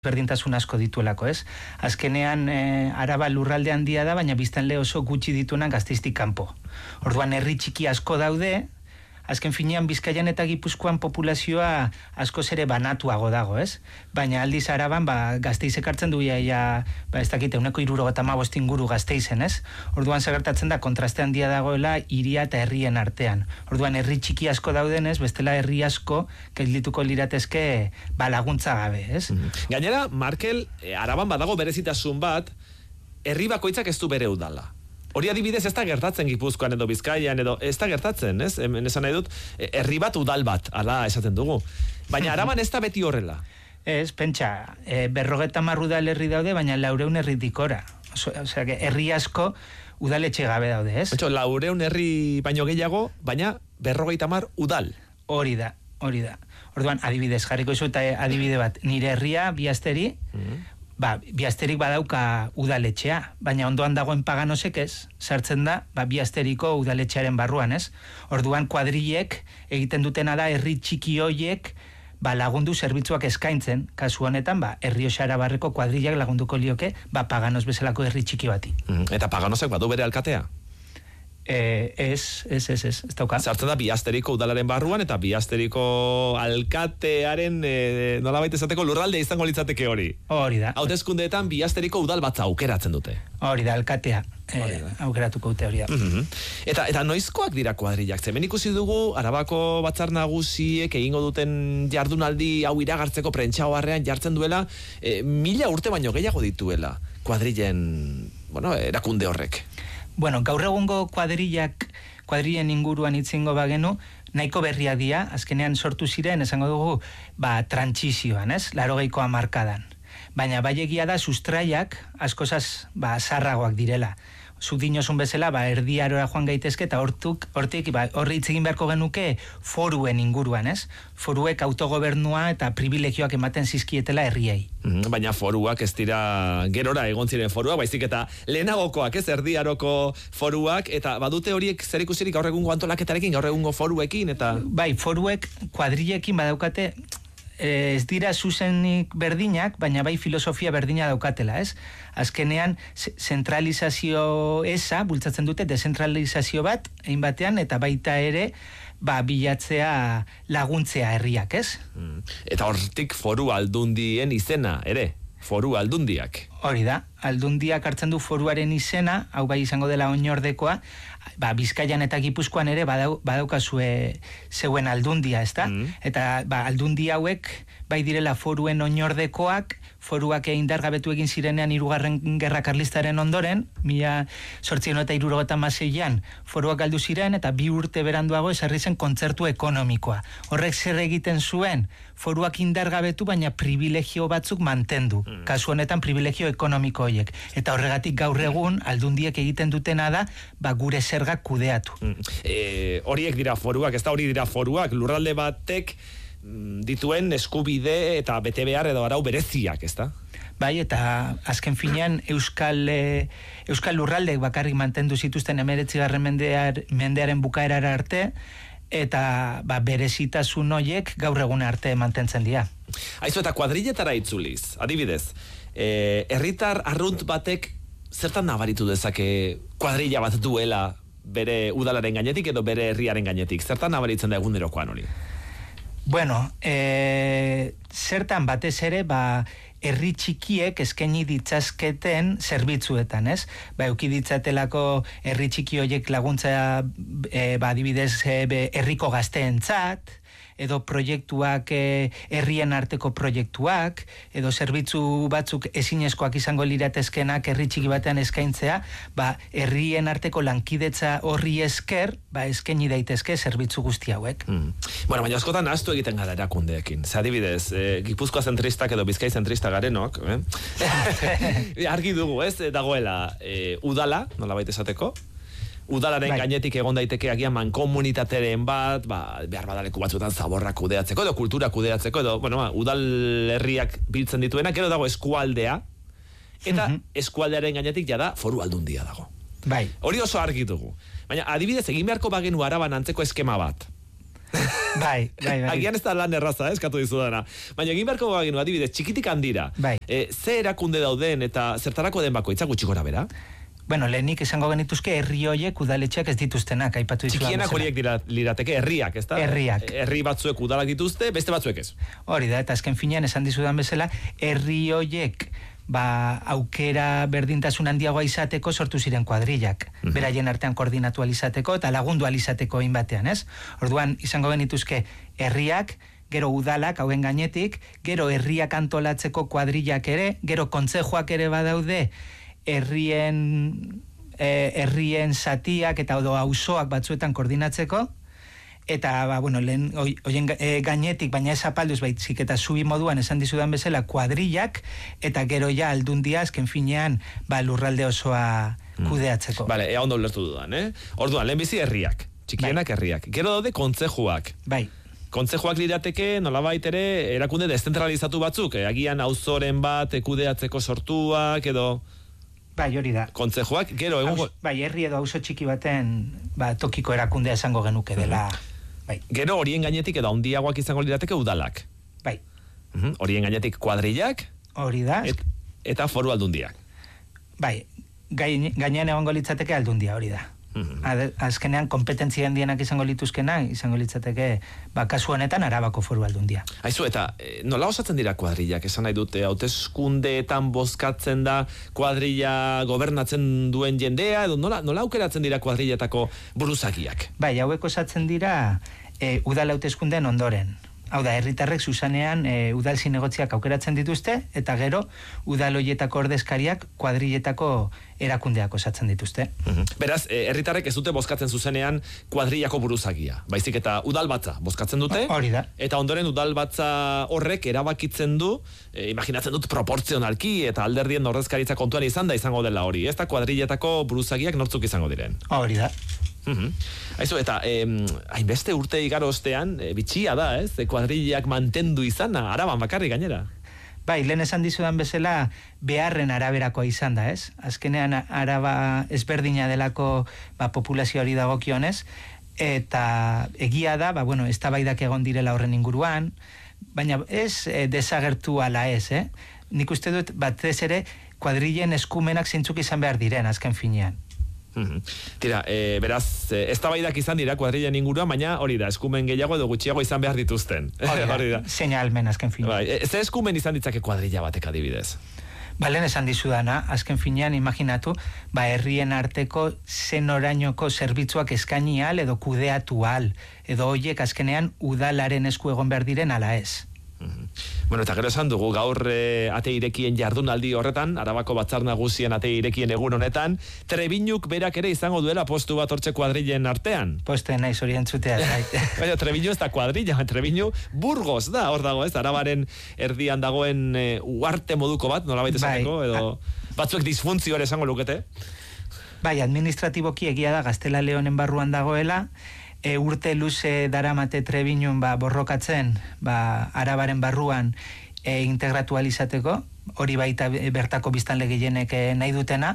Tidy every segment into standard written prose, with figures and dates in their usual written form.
berdintasun asko dituelako, ez? Azkenean Araba lurralde handia da, baina biztanle oso gutxi dituenak Gasteiztik kanpo. Orduan herri txiki asko daude, azken finean Bizkaian eta Gipuzkoan populazioa askoz ere banatuago dago, ez? Baina aldiz Araban Gasteizek hartzen du ez dakit 75 inguru Gasteizen, ez? Orduan gertatzen da kontraste handia dagoela hiria eta herrien artean. Orduan herri txiki asko daudenez, bestela herri asko geldituko liratezke laguntza gabe, ez? Gainera, Markel, Araban badago berezitasun bat, herri bakoitzak ez du bere udala. Hori adibidez ez da gertatzen Gipuzkoan edo Bizkaian edo ez da gertatzen, ez? Hemen esan nahi dut, herri bat udal bat, ala esaten dugu. Baina Araban ez da beti horrela. Ez, pentsa, 50 udal herri daude, baina 400 herritik gora. Osea, herri asko udaletxe gabe daude, ez? 400 herri baino gehiago, baina 50 udal. Hori da. Orduan, adibidez, jarriko izu eta adibide bat, nire herria, Biasteri, Biasterik badauka udaletxea, baina ondoan dagoen Paganosek ez, sartzen da, Biasteriko udaletxearen barruan, ez? Orduan, kuadrilek egiten dutena da herri txiki hoiek lagundu zerbitzuak eskaintzen, kasu honetan, Errioxa Arabarreko kuadrilak lagunduko lioke, Paganos bezalako herri txiki bati. Eta Paganosek badu bere alkatea? Ez dauka. Sartzen da Biasteriko udalaren barruan eta Biasteriko alkatearen nolabait esateko lurralde izango litzateke hori. Hori da. Hauteskundeetan Biasteriko udal bat aukeratzen dute. Hori da, alkatea aukeratuko dute hori da. Eta noizkoak dira kuadrilak? Hemen ikusi dugu Arabako Batzar Nagusiek egingo duten jardunaldi hau iragartzeko prentsaoarrean jartzen duela 1000 urte baino gehiago dituela kuadrilen, erakunde horrek. Bueno, gaur egungo kuadrilen inguruan itzingo bagenu, nahiko berriak dira, azkenean sortu ziren, esango dugu, trantsizioan, ez? 80ko hamarkadan. Baina egia da sustraiak askozaz zarragoak direla. Zuk dinozun bezala, erdi arora joan gaitezke, eta hortik horri hitz egin beharko genuke foruen inguruan, ez? Foruek autogobernua eta privilegioak ematen zizkietela herriei. Baina foruak ez dira gerora egon ziren foruak, baizik eta lehenagokoak, ez? Erdi aroko foruak, eta badute horiek zer ikusirik gaur egungo antolaketarekin, gaur egungo foruekin, eta... Bai, foruek kuadrilekin badaukate... Ez dira zuzenik berdinak, baina bai filosofia berdina daukatela, ez? Azkenean, zentralizazio eza, bultzatzen dute, dezentralizazio bat, egin batean, eta baita ere, bilatzea laguntzea herriak, ez? Eta hortik foru aldundien izena, ere? Foru aldundiak. Hori da, aldundiak hartzen du foruaren izena, hau bai izango dela oinordekoa, Bizkaian eta Gipuzkoan ere badaukazue zeuen aldundia, ezta? Eta aldundi hauek bai direla foruen oinordekoak, foruak indargabetu egin zirenean 3. Gerra Karlistaren ondoren, 1876an foruak galdu ziren, eta 2 urte beranduago ezarri zen kontzertu ekonomikoa. Horrek zer egiten zuen, foruak indargabetu, baina privilegio batzuk mantendu. Kasu honetan privilegio ekonomiko horiek. Eta horregatik gaur egun aldundiek egiten dutena da, gure zergak kudeatu. Horiek dira foruak, ez da hori dira foruak, lurralde batek dituen eskubide eta bete behar edo arau bereziak, ez da? Bai, eta azken finean Euskal lurraldeek bakarrik mantendu zituzten 19. mendearen bukaerara arte, eta berezitasun horiek gaur egun arte mantentzen dira. Aizu, eta kuadriletara itzuliz, adibidez, herritar arrunt batek zertan nabaritu dezake kuadrilla bat duela bere udalaren gainetik edo bere herriaren gainetik? Zertan nabaritzen da egunerokoan hori? Bueno, zertan batez ere, herri txikiek eskaini ditzazketen zerbitzuetan, ez? Euki ditzatelako herri txiki horiek laguntza, adibidez, herriko gazteentzat, edo proiektuak, herrien arteko proiektuak, edo zerbitzu batzuk ezinezkoak izango liratezkenak herri txiki batean eskaintzea, herrien arteko lankidetza horri esker, eskaini daitezke zerbitzu guzti hauek. Bueno, baina askotan ahaztu egiten gara erakundeekin. Adibidez, Gipuzkoa zentristak edo Bizkai zentrista garenok, argi dugu, ez? Dagoela udala, nolabait esateko, udalaren gainetik egon daiteke agian mankomunitateren bat, behar badaleku batzuetan zaborrak kudeatzeko, edo kultura kudeatzeko, edo, udal herriak biltzen dituenak, gero dago eskualdea, eta eskualdearen gainetik jada foru aldundia dago. Bai. Hori oso argi dugu. Baina, adibidez, egin beharko bagenu Araban antzeko eskema bat. Bai. Agian ez da lan erraza, eskatu dizudana. Baina egin beharko gaginu, adibidez, txikitik handira. Bai. Ze erakunde dauden eta zertarako den bakoitza gutxi gora bera? Bueno, lehenik esango genituzke herri hoiek udaletxeak ez dituztenak, aipatu dizudan. Txikienak horiek lirateke herriak, ezta? Herriak. Herri batzuek udalak dituzte, beste batzuek ez. Hori da, eta azken finean esan dizudan bezala, herri hoiek aukera berdintasun handiagoa izateko sortu ziren kuadrillak. Beraien artean koordinatu alizateko eta lagundu alizateko batean, ez? Orduan, izango genituzke herriak, gero udalak, hauen gainetik, gero herriak antolatzeko kuadrillak ere, gero kontzejoak ere badaude, herrien zatiak eta odo auzoak batzuetan koordinatzeko, eta, lehen, oien gainetik, baina ez apalduz baitzik, eta zubi moduan esan dizudan bezala kuadrillak, eta gero ja aldundia, azken finean, lurralde osoa kudeatzeko. Bale, ea ondo ulertu dudan, Orduan, lehenbizi herriak, txikienak herriak. Gero daude kontzejuak. Bai. Kontzejoak lirateke, nolabait ere, erakunde deszentralizatu batzuk, agian auzoren bat, kudeatzeko sortuak, edo... Bai, hori da. Kontzejoak, gero egungo... Bai, herri edo auzo txiki baten, tokiko erakundea esango genuke dela... Bai. Gero horien gainetik edo handiagoak izango lirateke udalak. Bai. Horien gainetik kuadrillak. Hori da. Eta foru aldundiak. Bai, gainean egongo litzateke aldundia, hori da. Azkenean, kompetentzia handienak izango litzateke, kasu honetan Arabako foru aldundia. Aizu, eta nola osatzen dira kuadrillak? Esan nahi dute, hauteskundeetan bozkatzen da kuadrilla gobernatzen duen jendea, edo nola aukeratzen dira kuadrilletako buruzagiak? Bai, hauek osatzen dira udal hauteskundeen ondoren. Hau da, herritarrek zuzanean udal zinegotziak aukeratzen dituzte, eta gero udal hoietako ordezkariak kuadrilletako erakundeak osatzen dituzte. Beraz, herritarrek ez dute bozkatzen zuzenean kuadrillako buruzagia. Baizik eta udalbatza bozkatzen dute. Hori da. Eta ondoren udalbatza horrek erabakitzen du, imaginatzen dut proportzionalki eta alderdien ordezkaritza kontuan izan da izango dela hori. Ez da kuadrilletako buruzagiak nortzuk izango diren. Hori da. Aizu, eta hainbeste urte igaro ostean, bitxia da, ez? Kuadrillak mantendu izana, Araban bakarrik gainera. Bai, lehen esan dizudan bezala beharren araberakoa izan da, ez? Azkenean Araba ezberdina delako populazio hori dagokionez, eta egia da, eztabaidak egon direla horren inguruan, baina ez desagertu ala ez, Nik uste dut batez ere kuadrillen eskumenak zeintzuk izan behar diren, azken finean. Tira, beraz, eztabaidak izan dira kuadrillen inguruan, baina hori da, eskumen gehiago edo gutxiago izan behar dituzten. Hori da, seinalmen azken finean. Bai, ze eskumen izan ditzake kuadrilla batek adibidez? Lehen esan dizudana, azken finean imaginatu, herrien arteko zen orainoko zerbitzuak eskaini al edo kudeatu al, edo hoiek azkenean udalaren esku egon behar diren ala ez. Bueno, eta gero esan dugu, gaur ate irekien jardunaldi horretan, Arabako Batzar Nagusien ate irekien egun honetan, Trebiñuk berak ere izango duela postu bat hortxe kuadrillen artean. Postuen naiz hori entzutea. Baina Trebiñu ez da kuadrilla, Trebiñu Burgos da, hor dago ez, Arabaren erdian dagoen uarte moduko bat, nolabait esateko, edo batzuek disfuntzio ere esango lukete. Bai, administratiboki egia da Gaztela Leonen barruan dagoela, urte luze daramate Trebiñun borrokatzen Arabaren barruan integratu alizateko, hori baita bertako biztanle gehienek nahi dutena,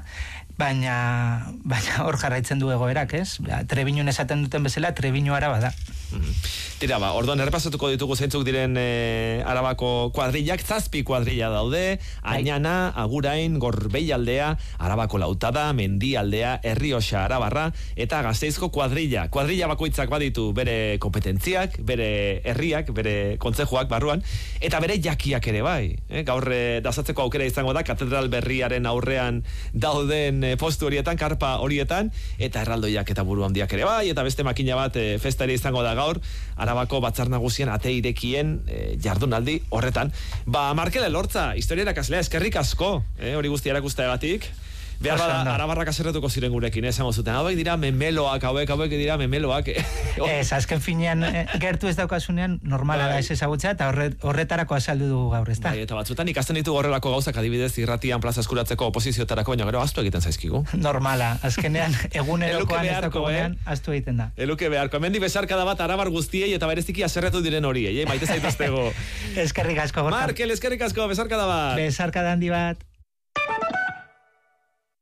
baina hor jarraitzen du egoerak, ez? Trebiñun esaten duten bezala, Trebiñu Araba da. Tira, orduan errepasatuko ditugu zeintzuk diren Arabako kuadrillak, 7 kuadrilla daude, Añana, Agurain, Gorbeialdea, Arabako Lautada, Mendialdea, Errioxa Arabarra, eta Gasteizko kuadrilla. Kuadrilla bakoitzak baditu bere kompetentziak, bere herriak, bere kontzejuak barruan, eta bere jakiak ere bai. Gaur dazatzeko aukera izango da, katedral berriaren aurrean dauden postu horietan, karpa horietan, eta erraldoiak eta buru handiak ere bai, eta beste makina bat festa ere izango da gaur, Arabako Batzar Nagusien ate irekien jardunaldi horretan. Markel Elortza, historia erakaslea, eskerrik asko, hori guztia erakusteagatik. Behar bada, Arabarrak aserretuko ziren gurekin, esango zuten. Hauek dira memeloak, hauek dira memeloak. Ez, azken finean, gertu ez daukasunean, normala da ez ezagutzea, eta horretarako azaldu dugu gaur, ez da? Bai, eta batzutan ikasten ditugu horrelako gauzak, adibidez, irratian plaza eskuratzeko oposizioetarako, baina gero astu egiten zaizkigu. Normala, azkenean, egunerokoan ez daukagunean, astu egiten da. Eluke beharko, hemendi besarkada bat Arabar guztiei, eta bereziki aserretu diren horiei, maite zaituztego. Eskerrik asko, Gorka. Markel, eskerrik asko, besarkada bat. Besarkada handi bat.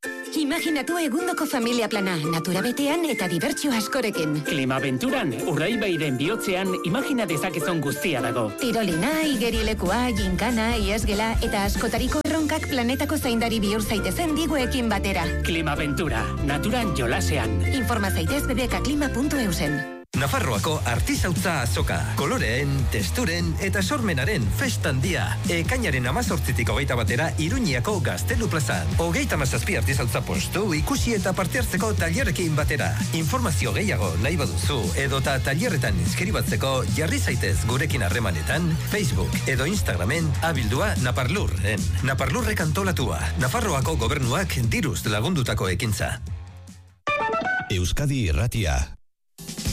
Imaginatu egundoko familia plana, natura betean eta dibertsio askorekin. Klimaventuran, Urdaibairen bihotzean, imagina dezakezon guztia dago. Tirolina, igerilekua, ginkana, iesgela eta askotariko erronkak planetako zaindari bihur zaitezen diguekin batera. Klimaventura, naturan jolasean. Informa zaitez bbkklima.eusen. Nafarroako artisautza azoka, koloreen, testuren eta sormenaren festan dia. Ekainaren 18tik 21 Iruñako Gaztelu plazan. 37 artisautza postu ikusi eta parte hartzeko tailerrekin batera. Informazio gehiago nahi baduzu edota tailerretan inskribatzeko jarri zaitez gurekin harremanetan Facebook edo Instagramen abildua Naparlurren. Naparlurrek antolatua, Nafarroako gobernuak diruz lagundutako ekintza. Euskadi Irratia.